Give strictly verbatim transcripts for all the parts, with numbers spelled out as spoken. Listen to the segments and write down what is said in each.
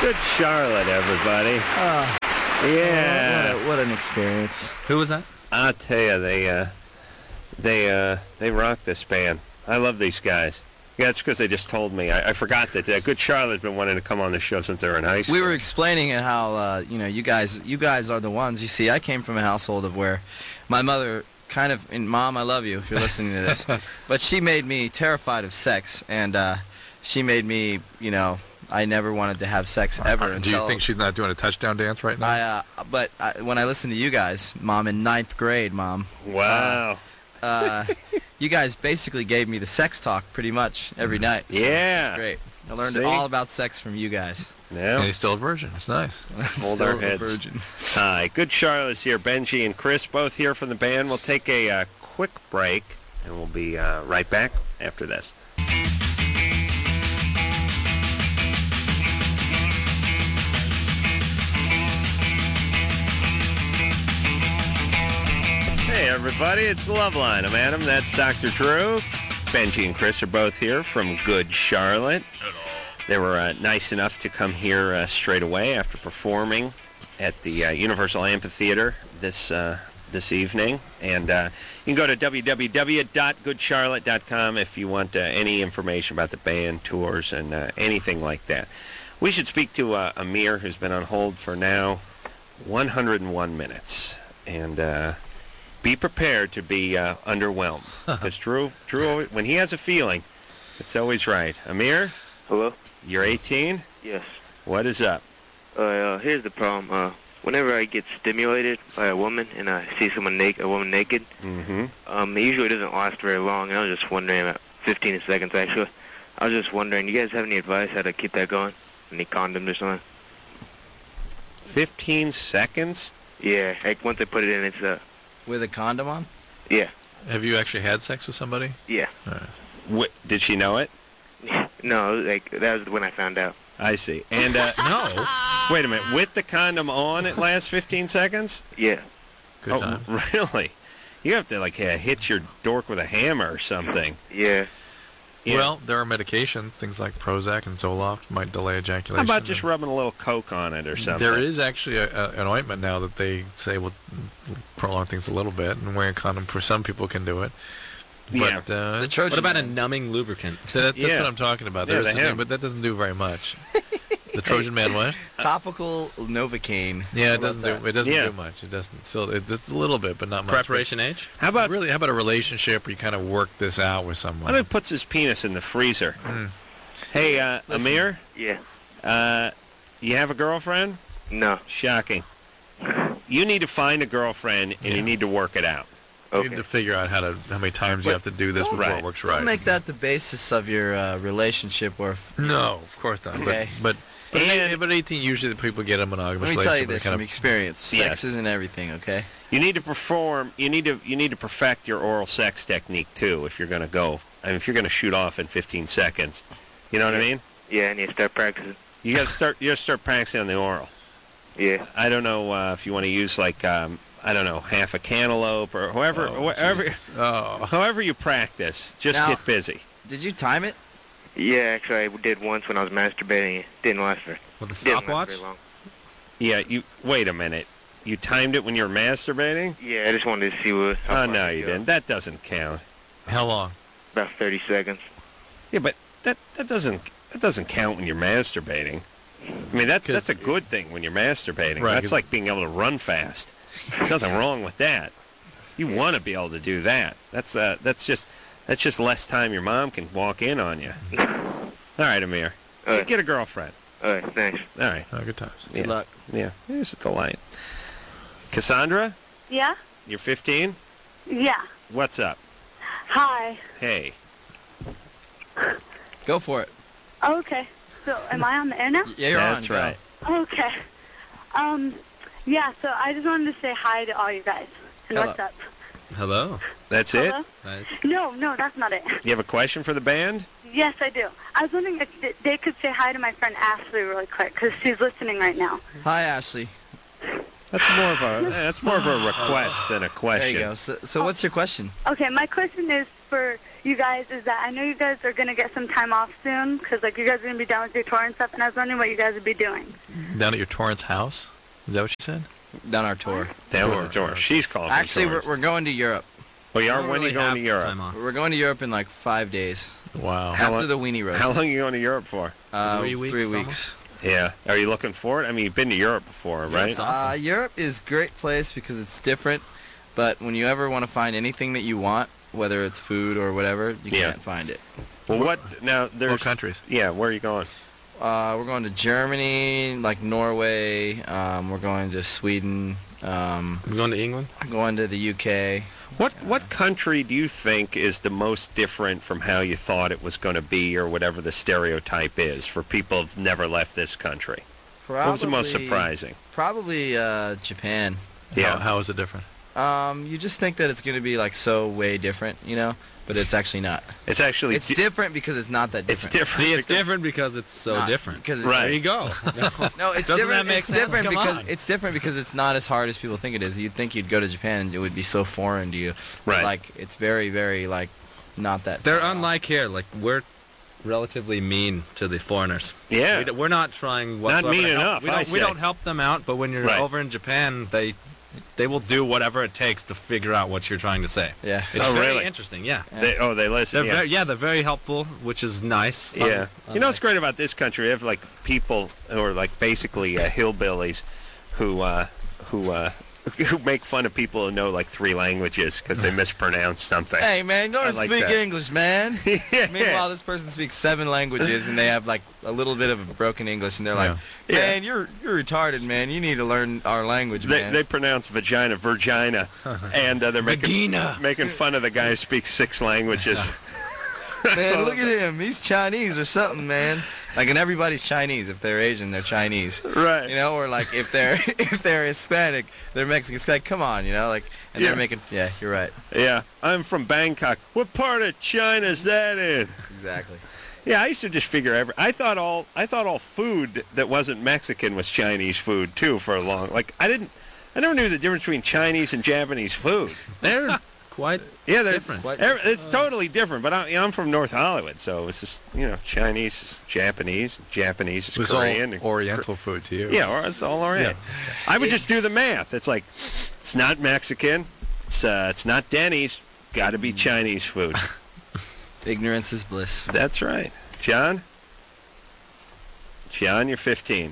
Good Charlotte, everybody. Oh, yeah. Oh, what, a, what an experience. Who was that? I'll tell you, they, uh, they, uh, they rock this band. I love these guys. Yeah, that's because they just told me. I, I forgot that uh, Good Charlotte's been wanting to come on the show since they were in high school. We were explaining how, uh, you know, you guys, you guys are the ones. You see, I came from a household of where my mother kind of, and Mom, I love you if you're listening to this, but she made me terrified of sex, and uh, she made me, you know, I never wanted to have sex ever. Do you think she's not doing a touchdown dance right now? I, uh, but I, when I listen to you guys, Mom, in ninth grade, Mom. Wow. Uh, uh, you guys basically gave me the sex talk pretty much every night. So yeah. It's great. I learned See? all about sex from you guys. Yeah. And he's still a virgin. It's nice. Hold Still our a heads. virgin. Hi. Good Charlotte's here. Benji and Chris both here from the band. We'll take a uh, quick break, and we'll be uh, right back after this. Hey, everybody, it's Loveline. I'm Adam. That's Doctor Drew. Benji and Chris are both here from Good Charlotte. They were uh, nice enough to come here uh, straight away after performing at the uh, Universal Amphitheater this uh, this evening. And uh, you can go to w w w dot good charlotte dot com if you want uh, any information about the band, tours, and uh, anything like that. We should speak to uh, Amir, who's been on hold for now one hundred one minutes. And... Uh, Be prepared to be uh, underwhelmed, because Drew, Drew, when he has a feeling, it's always right. Amir? Hello? You're eighteen? Yes. What is up? Uh, uh, here's the problem. Uh, whenever I get stimulated by a woman and I see someone naked, a woman naked, mm-hmm. um, it usually doesn't last very long. And I was just wondering, about fifteen seconds actually. I was just wondering, you guys have any advice how to keep that going? Any condoms or something? fifteen seconds? Yeah, like once I put it in, it's uh. With a condom on? Yeah. Have you actually had sex with somebody? Yeah. All right. What, did she know it? No, like that was when I found out. I see. And uh, no. Wait a minute. With the condom on, it lasts fifteen seconds? Yeah. Good oh, time. Really? You have to like uh, hit your dork with a hammer or something. Yeah. Yeah. Well, there are medications, things like Prozac and Zoloft might delay ejaculation. How about just rubbing a little Coke on it or something? There is actually a, a, an ointment now that they say will prolong things a little bit, and wearing a condom for some people can do it. Yeah. But, uh, The Trojan What about a Man. numbing lubricant? that, that's Yeah. what I'm talking about. Yeah, There's the the thing, hem. but that doesn't do very much. The Trojan Man, what? Topical Novocaine. Yeah, How it about doesn't that? do. It doesn't Yeah. do much. It doesn't. Still, it, it's a little bit, but not much. Preparation H? How about really? How about a relationship where you kind of work this out with someone? What if he puts his penis in the freezer? Mm. Hey, uh, Listen. Amir, Yeah. uh, you have a girlfriend? No. Shocking. You need to find a girlfriend, and Yeah. you need to work it out. You Okay. need to figure out how to how many times you But have to do this don't- before Right. it works Don't right. make that the basis of your uh, relationship. Or f- No, of course not. Okay. But but, And- but, but eighteen usually the people get a monogamous let me tell you relationship. this They from kind of, experience. Sex Yes. isn't everything, okay? You need to perform. You need to. You need to perfect your oral sex technique too. If you're going to go, I mean, if you're going to shoot off in fifteen seconds, you know what I mean. Yeah, I need to start practicing. You got to start. You got to start practicing on the oral. Yeah. I don't know uh, if you want to use like um, I don't know half a cantaloupe or whoever, Oh, whoever, oh, however you practice. Just Now- get busy. Did you time it? Yeah, actually I did once when I was masturbating. It didn't last very, With a didn't last stopwatch? very long. Yeah. You wait a minute. You timed it when you were masturbating? Yeah, I just wanted to see what. how Oh far no, I could you go. didn't. That doesn't count. how long? About thirty seconds. Yeah, but that that doesn't that doesn't count when you're masturbating. I mean, that's 'Cause- that's a good thing when you're masturbating. Right, That's 'cause- like being able to run fast. There's nothing wrong with that. You want to be able to do that. That's uh that's just that's just less time your mom can walk in on you. All right, Amir. All right. Get a girlfriend. All right, thanks. All right. Oh, good times. Good Yeah. luck. Yeah. It's a delight. Cassandra, Yeah? you're fifteen? Yeah. What's up? Hi. Hey. Go for it. Oh, okay. So, am I on the air now? Yeah, you're That's on. go. right. Okay. Um, yeah, so I just wanted to say hi to all you guys. And Hello. what's up? Hello. That's Hello? it? Nice. No, no, that's not it. You have a question for the band? Yes, I do. I was wondering if th- they could say hi to my friend Ashley really quick, because she's listening right now. Hi, Ashley. That's more of a that's more of a request than a There question. you go. So, so what's your question? Okay, my question is for you guys is that I know you guys are gonna get some time off soon because like you guys are gonna be done with your tour and stuff, and I was wondering what you guys would be doing. Down at your Torrance house? Is that what you said? Done our tour. Down Tour. with the tour. She's calling. from Actually, we're, Torrance. we're going to Europe. Oh, you I are? don't When are really you going have to Europe? time off. We're going to Europe in like five days. Wow. How after long- the weenie roast. How long are you going to Europe for? Uh, Three weeks, Three almost? weeks. Yeah. Are you looking for it? I mean, you've been to Europe before, right? it's awesome. Uh, Europe is a great place because it's different, but when you ever want to find anything that you want, whether it's food or whatever, you Yeah. can't find it. Well, what now? There's What countries? Yeah, where are you going? Uh, we're going to Germany, like Norway. Um, we're going to Sweden. Um, You going to England? going to the U K. What what country do you think is the most different from how you thought it was going to be, or whatever the stereotype is for people who've never left this country? Probably, What was the most surprising? Probably uh, Japan. Yeah. How, how is it different? Um, you just think that it's going to be like so way different, you know, but it's actually not. It's actually It's di- different because it's not that it's different. different. See, it's because- different because it's so Not- different. Because Right. There you go. No, it's Doesn't different. that make it's sense? different Come because on. it's different because it's not as hard as people think it is. You'd think you'd go to Japan and it would be so foreign to you. But, Right. like it's very, very like not that. They're far off. unlike here. Like we're relatively mean to the foreigners. Yeah. We d- we're not trying Not whatsoever mean to help. enough, We I don't, we say. don't help them out, but when you're Right. over in Japan, they they will do whatever it takes to figure out what you're trying to say. Yeah. It's Oh, very really? interesting. Yeah. They, oh, they listen. They're yeah. very, yeah, they're very helpful, which is nice. Yeah. Um, You know what's great about this country? We have like people who are like basically uh, hillbillies who uh, who uh, who make fun of people who know like three languages because they mispronounce something. Hey man, don't I like speak that. English, man. Yeah. Meanwhile, this person speaks seven languages and they have like a little bit of broken English, and they're like, Yeah. "Man, you're you're retarded, man. You need to learn our language, They, man." they pronounce vagina virgina, and uh, they're making Vagina. making fun of the guy who speaks six languages. Man, look at him. He's Chinese or something, man. Like, and everybody's Chinese. If they're Asian, they're Chinese. Right. You know, or like if they're if they're Hispanic, they're Mexican. It's like, come on, you know, like, and Yeah. they're making. Yeah, you're right. Yeah. I'm from Bangkok. What part of China's that in? Exactly. Yeah, I used to just figure every. I thought all I thought all food that wasn't Mexican was Chinese food too for a long. Like I didn't. I never knew the difference between Chinese and Japanese food. They're quite Yeah, they're different. What? every- It's totally different. But I, you know, I'm from North Hollywood, so it's just you know Chinese is Japanese, Japanese is It was Korean. all and- Oriental food to you. Yeah, or it's all Orient. I would just do the math. It's like it's not Mexican. It's uh, it's not Denny's. Got to be Chinese food. Ignorance is bliss. That's right, John. John, you're fifteen.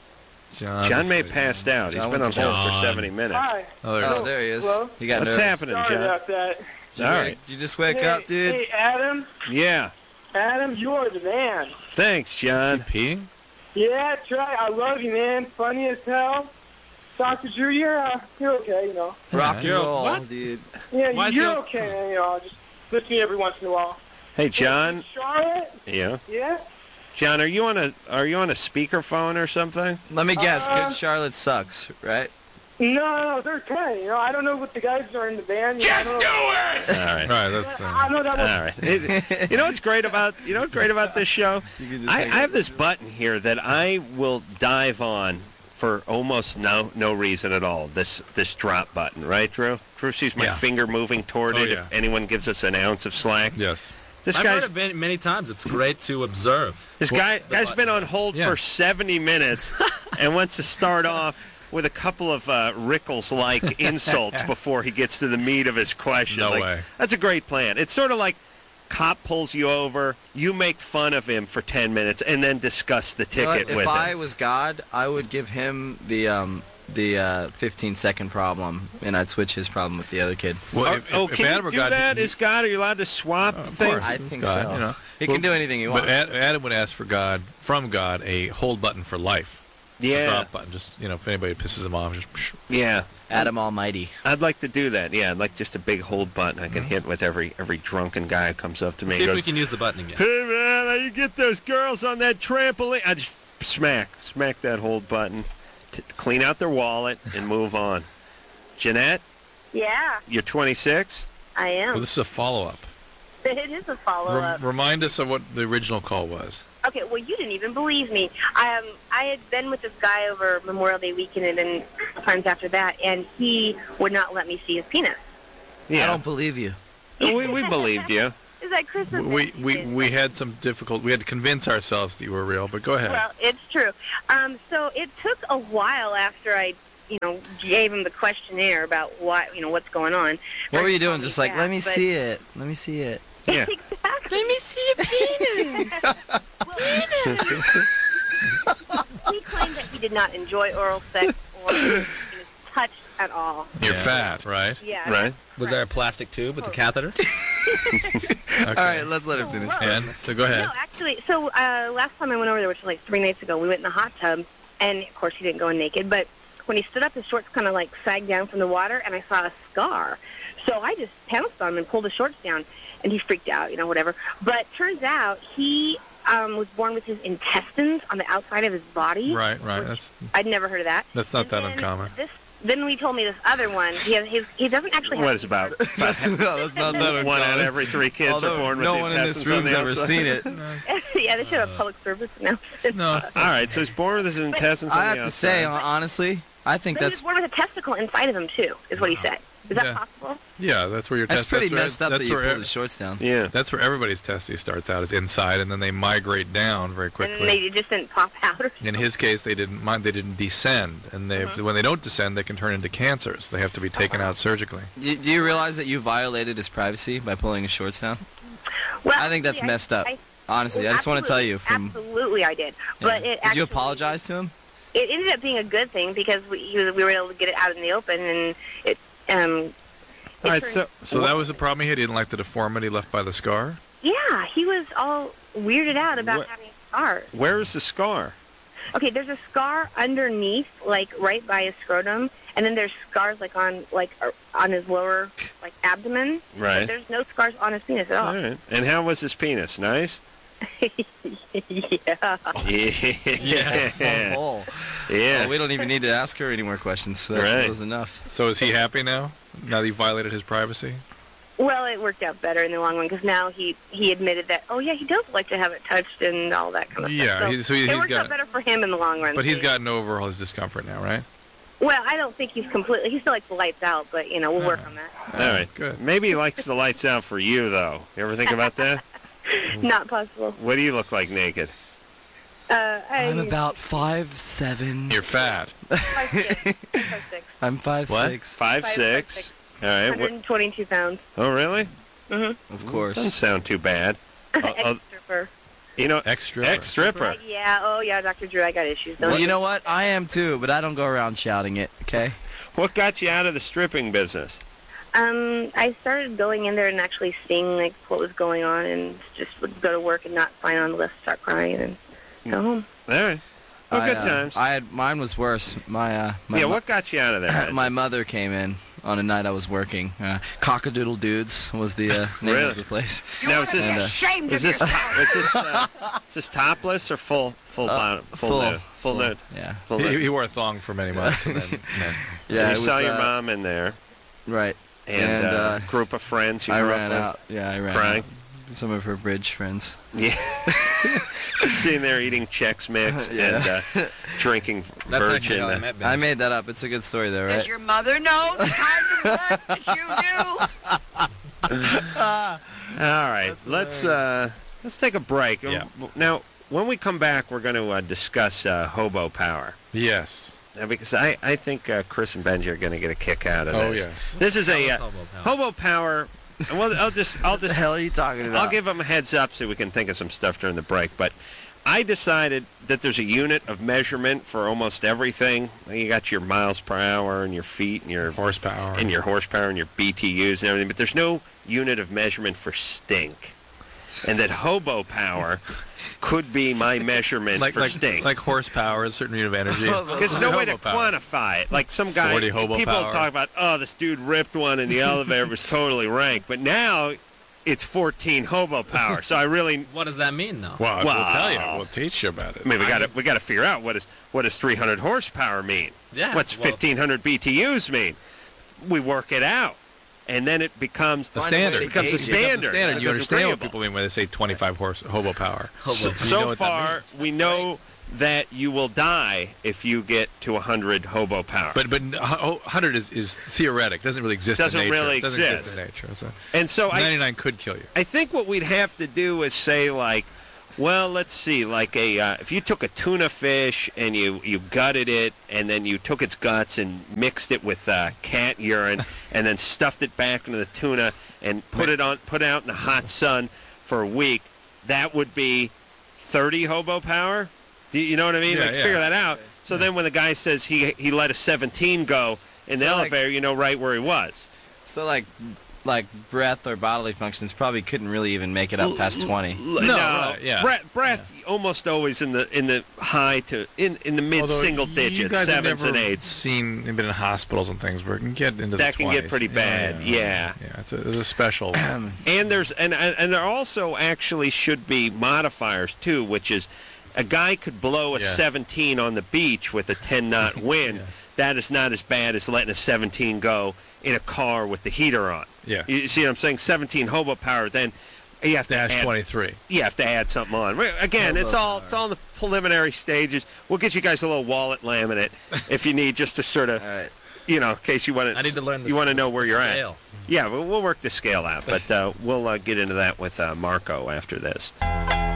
John, John may this- have passed out. He's John been on went to hold for John. seventy minutes. Hi. Oh, there you Oh, go. there he is. Hello? He got What's nervous. happening, Sorry John? about that. Did you, All wake- right. did you just wake hey, up, dude? Hey, Adam. Yeah. Adam, you are the man. Thanks, Is he John. peeing? Yeah, that's right. I love you, man. Funny as hell. Doctor Drew, you're, uh, you're okay, you know. Rock and You're- roll, what? dude. Yeah, Why is you're he- okay, man. You know, just listen to me every once in a while. Hey, John. Charlotte? Yeah. Yeah? John, are you on a are you on a speakerphone or something? Let me guess. Uh, Good Charlotte sucks, right? No, no, they're okay. You know, I don't know what the guys are in the band. You know, I don't know- All All right. right, that's. I Uh, know that All was right. It- you know what's great about you know what's great about this show? You can just I, I hang have up. this button here that I will dive on for almost no no reason at all. This this drop button, right, Drew? Drew sees my Yeah. finger moving toward Oh, it. yeah. If anyone gives us an ounce of slack, yes. this I've guy's heard it many, many times. It's great to observe. this Well, guy the guy's button. been on hold Yeah. for seventy minutes and wants to start off with a couple of uh, Rickles-like insults before he gets to the meat of his question. No Like, way. That's a great plan. It's sort of like cop pulls you over, you make fun of him for ten minutes, and then discuss the You know what? ticket If with I him. was God, I would give him the um the uh, fifteen second problem, and I'd switch his problem with the other kid. Well, Oh, if, if, oh, if can Adam you or do God, that? he- Is God, are you allowed to swap Of things? course. I think God, so. you know. He Well, can do anything he wants. But Ad, Adam would ask for God, from God, a hold button for life. A Yeah, drop button. Just, you know, if anybody pisses him off, just. Psh. yeah. Adam Almighty. I'd like to do that. Yeah, I'd like just a big hold button I Mm-hmm. can hit with every every drunken guy who comes up to me. See and if goes, we can use the button again. Hey man, how you get those girls on that trampoline? I just smack, smack that hold button, to clean out their wallet, and move on. Jeanette, Yeah, you're twenty-six. I am. Well, this is a follow up. It is a follow-up. Remind us of what the original call was. Okay, well, you didn't even believe me. Um, I had been with this guy over Memorial Day weekend and then times after that, and he would not let me see his penis. I Yeah, don't believe you. we we believed you. Is that Chris or We Benji we did? we had some difficult. We had to convince ourselves that you were real. But go ahead. Well, it's true. Um, so it took a while after I, you know, gave him the questionnaire about what, you know, what's going on. What were you He doing? called me Just like, back, let me but- see it. Let me see it. Yeah. Exactly. Let me see a penis. He claimed that he did not enjoy oral sex or he was touched at all. You're Yeah. fat, right? Yeah. Right? Was there a plastic tube with a catheter? Okay. All right, let's let him finish. Whoa. And so go ahead. No, actually, so uh, last time I went over there, which was like three nights ago, we went in the hot tub, and of course he didn't go in naked, but when he stood up, his shorts kind of like sagged down from the water, and I saw a scar. So I just pounced on him and pulled his shorts down, and he freaked out, you know, whatever. But turns out he um, was born with his intestines on the outside of his body. Right, right. That's I'd never heard of that. that's not And that then uncommon. This, then we told me this other one. He has, his, he doesn't actually have What is about that's, no, that's not that one out of uncommon. every three kids Although are born with no the one in this intestines on room's the ever outside. seen it. yeah, they should have a public service announcement. No. All right, so he's born with his intestines on I the have to outside. say, hon- honestly, I think But he that's was born with a testicle inside of him, too, is what he said. Is that Yeah. possible? Yeah, that's where your that's test. pretty that's where, messed up that's that you where pulled e- his shorts down. Yeah. That's where everybody's testes starts out is inside, and then they migrate down very And quickly. they just didn't pop out or something? In his case, they didn't mind. They didn't descend, and they Uh-huh. when they don't descend, they can turn into cancers. They have to be taken out surgically. Do, do you realize that you violated his privacy by pulling his shorts down? Well, I think that's actually, messed up. I, Honestly, I just want to tell you from. Absolutely, I did. Yeah. But it Did actually, you apologize to him? It ended up being a good thing because we, he was, we were able to get it out in the open, and it. Um, it All right, turned- so So that was the problem. He didn't like the deformity left by the scar. yeah, he was all weirded out about What- having scars. where is the scar? Okay, there's a scar underneath, like right by his scrotum, and then there's scars like on like uh, on his lower like abdomen. Right. But there's no scars on his penis at All all. right. And how was his penis? Nice? yeah. Yeah. Oh, Yeah. well, we don't even need to ask her any more questions. So that Right. was enough. So is he happy now? Now that you violated his privacy? Well, it worked out better in the long run because now he he admitted that. Oh yeah, he does like to have it touched and all that kind of Yeah, stuff. he- so he- it he's worked got- out better for him in the long run. But he's So- gotten over all his discomfort now, right? Well, I don't think he's completely. He still likes the lights out, but you know we'll work Yeah. on that. All right. Good. Maybe he likes the lights out for you, though. You ever think about that? Not possible. What do you look like naked? Uh, I, I'm about five seven. You're fat. five, six, five, six, I'm five What? six. Five, Five, six. five, six. All right. one What, hundred twenty-two pounds. oh, really? Mm-hmm. Of course. Doesn't sound too bad. Uh, uh, Extra fur. you know, Ex-stripper. ex-stripper. Yeah. Oh yeah, Doctor Drew, I got issues. Don't Well, you know what? I am too, but I don't go around shouting it. Okay. What got you out of the stripping business? Um, I started going in there and actually seeing like what was going on, and just would go to work and not sign on the list, start crying, and go home. All right. Well, I, good uh, times. I had mine was worse. My uh, my yeah, mo- what got you out of there? my mother came in on a night I was working. Uh, Cockadoodle Dudes was the uh, name Really? of the place. now, is this, And, uh, Ashamed is this, is this, uh, is this topless or full, full, Uh, bottom, full, full, nude? Full, nude. Yeah. Full He, nude. he wore a thong for many months. And then, and then Yeah. you it saw was, your uh, mom in there, Right. and, and, uh, uh, group of friends you I grew ran up out. Yeah, I ran Crying? out. Some of her bridge friends. with. Yeah. Sitting there eating Chex Mix Yeah. and uh, drinking That's actually virgin. how I uh, met Ben. I made that up. It's a good story, though, Does right? your mother know the kind of work that you do? All right, let's uh, let's take a break. Yeah. Now, when we come back, we're going to uh, discuss uh, hobo power. yes. Now, because I, I think uh, Chris and Benji are going to get a kick out of Oh, this. yes. This is a uh, Hobo power. hobo power. Well, I'll just I'll What the just hell are you talking about? I'll give them a heads up so we can think of some stuff during the break. But I decided that there's a unit of measurement for almost everything. You got your miles per hour and your feet and your Horsepower. and your horsepower and your B T Us and everything, but there's no unit of measurement for stink. And that hobo power could be my measurement like for like, stink. like horsepower, a certain unit of energy. Because there's no way to Hobo power. quantify it. Like some guy, forty hobo people power. talk about, oh, this dude ripped one in the elevator, was totally rank. But now it's fourteen hobo power. So I really, What does that mean, though? Well, Well- we'll tell you. We'll teach you about it. I mean, we got to we got to figure out what is what does three hundred horsepower mean? Yeah, What's well- fifteen hundred B T Us mean? We work it out, and then it becomes the Find a way standard. to becomes gauge the it. Becomes standard. the standard. It You becomes understand what agreeable. people mean when they say twenty-five horse hobo power. So, You so know what that far, means. we know that you will die if you get to one hundred hobo power. But but one hundred is, is theoretic. Doesn't really exist Doesn't in nature. really Doesn't exist. exist in nature. So and so ninety-nine I, could kill you. I think what we'd have to do is say, like, well, let's see, like a uh, if you took a tuna fish and you, you gutted it and then you took its guts and mixed it with uh, cat urine and then stuffed it back into the tuna and put it on put it out in the hot sun for a week, that would be thirty hobo power. Do you know what I mean? Yeah, like, yeah. figure that out. So then when the guy says he he let a seventeen go in the So, like- elevator, you know right where he was. So like, like breath or bodily functions probably couldn't really even make it up past twenty. No, right, yeah. breath, breath almost always in the in the high to in, in the mid Although single you digits, guys have sevens never and eights. Seen been in hospitals and things where it can get into That the can get twenties. pretty bad, yeah. yeah. It's a, it's a special. And there's and and and there also actually should be modifiers too, which is a guy could blow a Yes. seventeen on the beach with a ten knot wind. Yes. That is not as bad as letting a seventeen go in a car with the heater on. Yeah. You see what I'm saying? seventeen hobo power. Then you have to Dash add, twenty-three. you have to add something on. Well, Again, it's all it's all in the preliminary stages. We'll get you guys a little wallet laminate if you need, just to sort of, All right. you know, in case you want to. I need to learn. The, You want to know where the you're scale. at. Yeah, we'll, we'll work the scale out, but uh, we'll uh, get into that with uh, Marco after this.